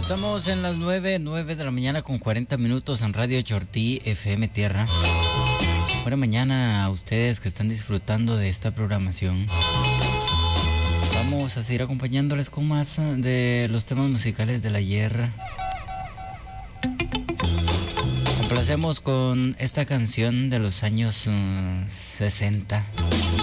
Estamos en las 9 de la mañana con 40 minutos en Radio Chortí FM Tierra. Buena mañana a ustedes que están disfrutando de esta programación. Vamos a seguir acompañándoles con más de los temas musicales del ayer. Complacemos con esta canción de los años 60.